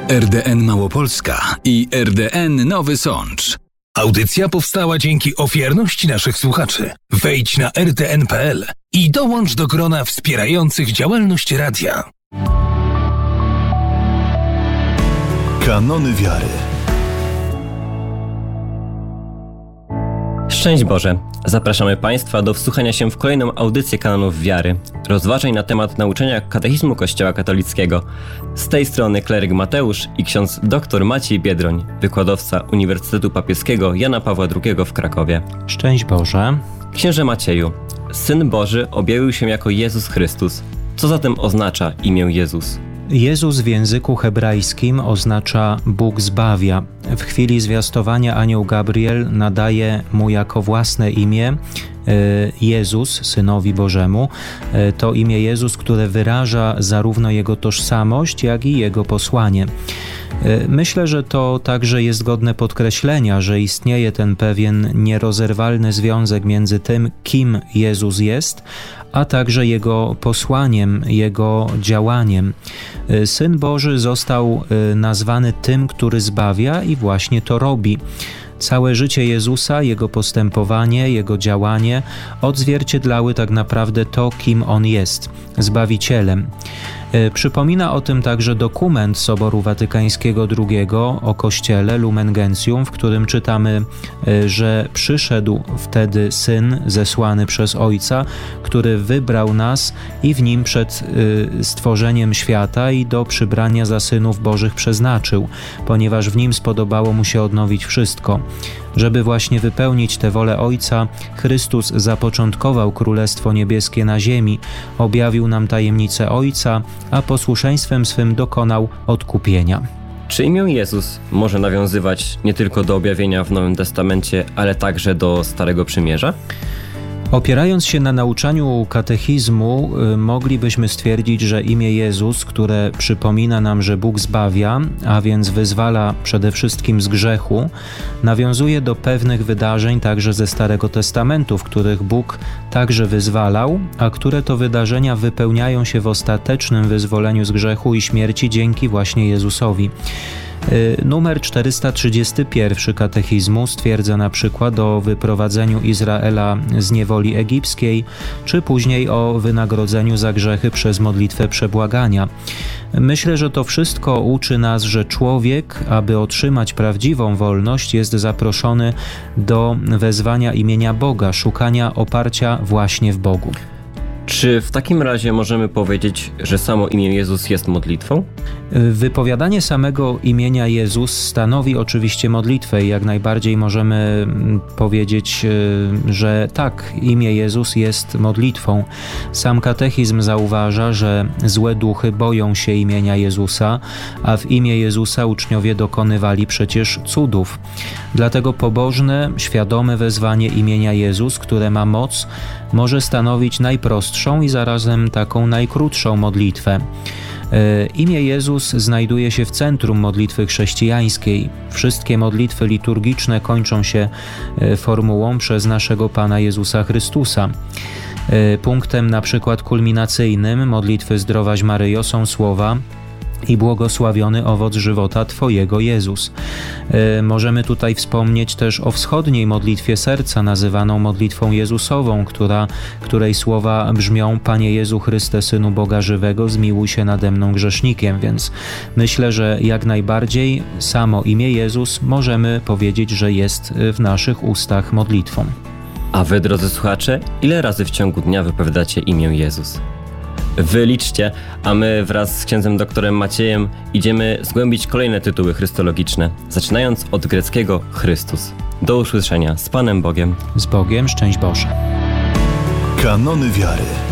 RDN Małopolska i RDN Nowy Sącz. Audycja powstała dzięki ofiarności naszych słuchaczy. Wejdź na rtn.pl i dołącz do grona wspierających działalność radia. Kanony wiary. Szczęść Boże! Zapraszamy Państwa do wsłuchania się w kolejną audycję Kanonów Wiary, rozważań na temat nauczania katechizmu Kościoła katolickiego. Z tej strony kleryk Mateusz i ksiądz dr Maciej Biedroń, wykładowca Uniwersytetu Papieskiego Jana Pawła II w Krakowie. Szczęść Boże! Księże Macieju, Syn Boży objawił się jako Jezus Chrystus. Co zatem oznacza imię Jezus? Jezus w języku hebrajskim oznacza Bóg zbawia. W chwili zwiastowania anioł Gabriel nadaje mu jako własne imię Jezus, Synowi Bożemu. To imię Jezus, które wyraża zarówno Jego tożsamość, jak i Jego posłanie. Myślę, że to także jest godne podkreślenia, że istnieje ten pewien nierozerwalny związek między tym, kim Jezus jest, a także Jego posłaniem, Jego działaniem. Syn Boży został nazwany tym, który zbawia i właśnie to robi. Całe życie Jezusa, Jego postępowanie, Jego działanie odzwierciedlały tak naprawdę to, kim On jest, Zbawicielem. Przypomina o tym także dokument Soboru Watykańskiego II o Kościele, Lumen Gentium, w którym czytamy, że przyszedł wtedy Syn zesłany przez Ojca, który wybrał nas i w Nim przed stworzeniem świata i do przybrania za synów Bożych przeznaczył, ponieważ w Nim spodobało Mu się odnowić wszystko. Żeby właśnie wypełnić tę wolę Ojca, Chrystus zapoczątkował Królestwo Niebieskie na ziemi, objawił nam tajemnicę Ojca, a posłuszeństwem swym dokonał odkupienia. Czy imię Jezus może nawiązywać nie tylko do objawienia w Nowym Testamencie, ale także do Starego Przymierza? Opierając się na nauczaniu katechizmu, moglibyśmy stwierdzić, że imię Jezus, które przypomina nam, że Bóg zbawia, a więc wyzwala przede wszystkim z grzechu, nawiązuje do pewnych wydarzeń także ze Starego Testamentu, w których Bóg także wyzwalał, a które to wydarzenia wypełniają się w ostatecznym wyzwoleniu z grzechu i śmierci dzięki właśnie Jezusowi. Numer 431 katechizmu stwierdza na przykład o wyprowadzeniu Izraela z niewoli egipskiej, czy później o wynagrodzeniu za grzechy przez modlitwę przebłagania. Myślę, że to wszystko uczy nas, że człowiek, aby otrzymać prawdziwą wolność, jest zaproszony do wezwania imienia Boga, szukania oparcia właśnie w Bogu. Czy w takim razie możemy powiedzieć, że samo imię Jezus jest modlitwą? Wypowiadanie samego imienia Jezus stanowi oczywiście modlitwę i jak najbardziej możemy powiedzieć, że tak, imię Jezus jest modlitwą. Sam katechizm zauważa, że złe duchy boją się imienia Jezusa, a w imię Jezusa uczniowie dokonywali przecież cudów. Dlatego pobożne, świadome wezwanie imienia Jezus, które ma moc, może stanowić najprostszą i zarazem taką najkrótszą modlitwę. Imię Jezus znajduje się w centrum modlitwy chrześcijańskiej. Wszystkie modlitwy liturgiczne kończą się formułą przez naszego Pana Jezusa Chrystusa. Punktem na przykład kulminacyjnym modlitwy Zdrowaś Maryjo są słowa: i błogosławiony owoc żywota Twojego, Jezus. Możemy tutaj wspomnieć też o wschodniej modlitwie serca, nazywaną modlitwą Jezusową, której słowa brzmią: Panie Jezu Chryste, Synu Boga żywego, zmiłuj się nade mną grzesznikiem. Więc myślę, że jak najbardziej samo imię Jezus możemy powiedzieć, że jest w naszych ustach modlitwą. A wy, drodzy słuchacze, ile razy w ciągu dnia wypowiadacie imię Jezus? Wy liczcie, a my wraz z księdzem doktorem Maciejem idziemy zgłębić kolejne tytuły chrystologiczne, zaczynając od greckiego Chrystus. Do usłyszenia. Z Panem Bogiem. Z Bogiem. Szczęść Boże. Kanony wiary.